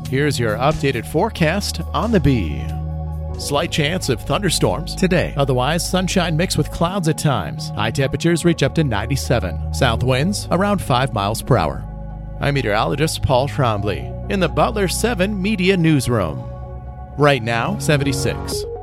Here's your updated forecast on the Bee. Slight chance of thunderstorms today. Otherwise, sunshine mixed with clouds at times. High temperatures reach up to 97. South winds around 5 miles per hour. I'm meteorologist Paul Trombley in the Butler 7 Media Newsroom. Right now, 76.